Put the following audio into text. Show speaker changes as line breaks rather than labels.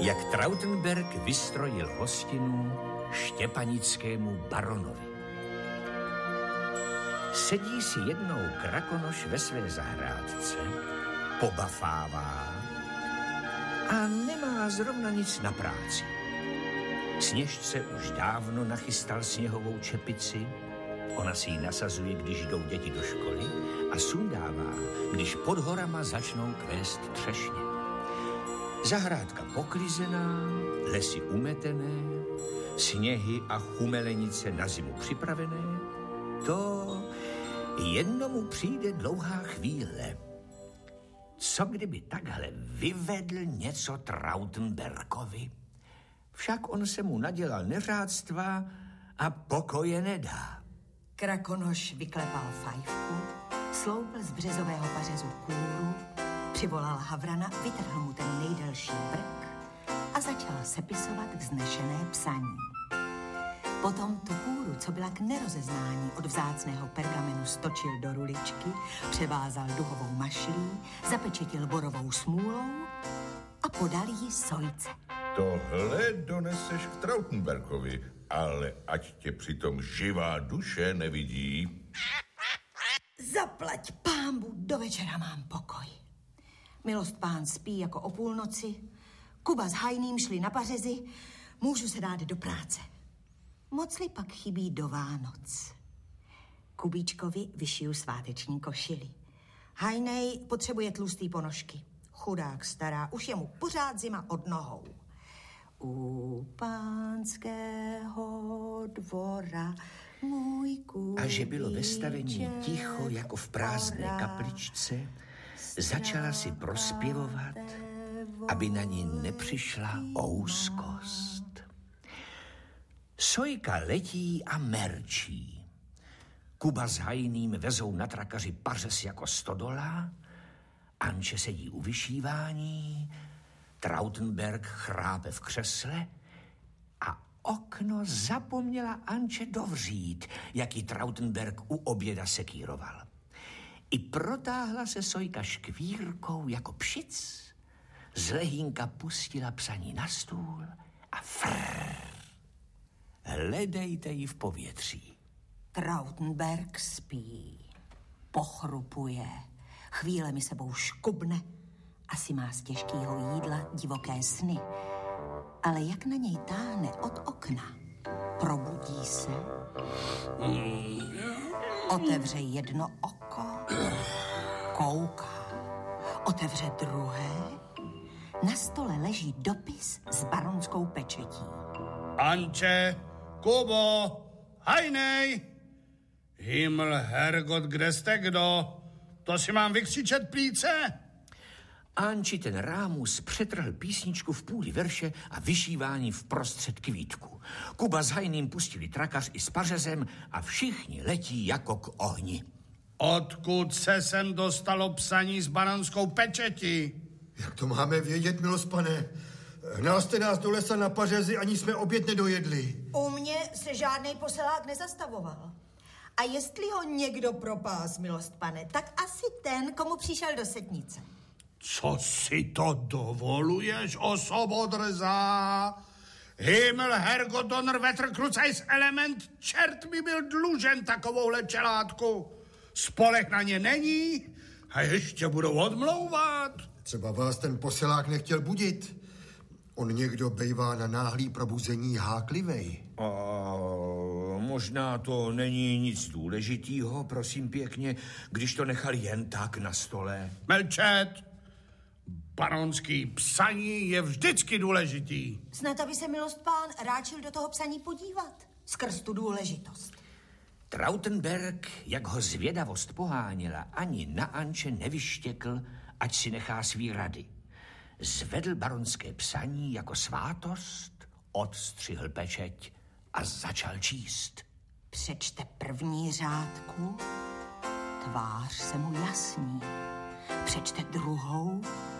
jak Trautenberg vystrojil hostinu štěpanickému baronovi. Sedí si jednou Krakonoš ve své zahrádce, pobafává a nemá zrovna nic na práci. Sněžce už dávno nachystal sněhovou čepici, ona si ji nasazuje, když jdou děti do školy a sundává, když pod horama začnou kvést třešně. Zahrádka poklizená, lesy umetené, sněhy a chumelenice na zimu připravené, to jednomu přijde dlouhá chvíle. Co kdyby takhle vyvedl něco Trautenbergovi? Však on se mu nadělal neřádstva a pokoje nedá.
Krakonoš vyklepal fajfku, sloupl z březového pařezu kůru, přivolal Havrana, vytrhl mu ten nejdelší brk a začal sepisovat vznešené psaní. Potom tu kůru, co byla k nerozeznání od vzácného pergamenu, stočil do ruličky, převázal duhovou mašlí, zapečetil borovou smůlou a podal ji Sojce.
Tohle doneseš k Trautenbergovi, ale ať tě přitom živá duše nevidí.
Zaplať pánbu, do večera mám pokoj. Milost pán spí jako o půlnoci, Kuba s Hajným šli na pařezy, můžu se dát do práce. Mocli pak chybí do Vánoc. Kubíčkovi vyšiju sváteční košili. Hajnej potřebuje tlustý ponožky. Chudák stará, už je mu pořád zima od nohou. U pánského dvora můj kubíček.
A že bylo ve stavení ticho jako v prázdné kapličce, začala si prospěvovat, aby na ní nepřišla ouskost. Sojka letí a merčí. Kuba s Hajným vezou na trakaři pařez jako stodola, Anče sedí u vyšívání, Trautenberg chrápe v křesle a okno zapomněla Anče dovřít, jak ji Trautenberg u oběda sekíroval. I protáhla se Sojka škvírkou jako pšic, z lehínka pustila psaní na stůl a frrr. Hledejte ji v povětří.
Trautenberg spí, pochrupuje, chvílemi sebou škubne, asi má z těžkýho jídla divoké sny. Ale jak na něj táhne od okna, probudí se, otevře jedno oko, kouká, otevře druhé, na stole leží dopis s baronskou pečetí.
Anče, Kubo, Hajnej, Himmel, Herrgott, kde jste kdo? To si mám vykřičet plíce?
Anči ten Rámus přetrhl písničku v půli verše a vyšívání v prostřed kvítku. Kuba s Hajným pustili trakař i s pařezem a všichni letí jako k ohni.
Odkud se sem dostalo psaní s baronskou pečetí?
Jak to máme vědět, milost pane? Hnal jste nás do lesa na pařezy, ani jsme oběd nedojedli.
U mě se žádnej poselák nezastavoval. A jestli ho někdo propás, milost pane, tak asi ten, komu přišel do setnice.
Co si to dovoluješ, osobodrzá? Himmel, Herrgott, Donnerwetter, Krucajs, Element, čert mi byl dlužen takovouhle čelátku. Spolek na ně není a ještě budou odmlouvat.
Třeba vás ten poselák nechtěl budit. On někdo bejvá na náhlý probuzení háklivej.
Možná to není nic důležitýho, prosím pěkně, když to nechal jen tak na stole.
Mlčet! Baronský psaní je vždycky důležitý.
Snad, aby se milost pán ráčil do toho psaní podívat. Skrz tu důležitost.
Trautenberg, jak ho zvědavost poháněla, ani na Anče nevyštěkl, ať si nechá svý rady. Zvedl baronské psaní jako svátost, odstřihl pečeť a začal číst.
Přečte první řádku, tvář se mu jasní. Přečte druhou,